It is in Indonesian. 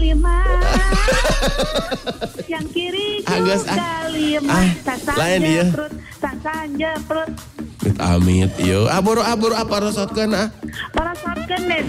lima. Yang kiri juga lima. Lain dia. Sasan jeprut. Amit, yo. Abur apa rosotkeun ah? Parasotkeun deh.